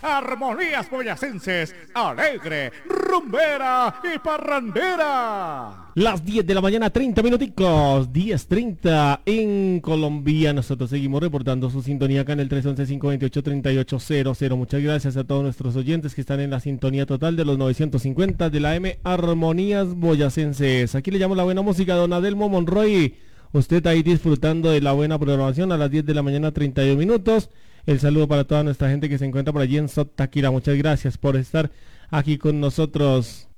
Armonías Boyacenses, alegre, rumbera y parrandera. Las 10 de la mañana, 30 minuticos, 10:30 en Colombia. Nosotros seguimos reportando su sintonía acá en el 311-528-3800. Muchas gracias a todos nuestros oyentes que están en la sintonía total de los 950 de la M Armonías Boyacenses. Aquí le llamo la buena música a don Adelmo Monroy. Usted ahí disfrutando de la buena programación a las 10 de la mañana, 31 minutos. El saludo para toda nuestra gente que se encuentra por allí en Sotaquira. Muchas gracias por estar aquí con nosotros.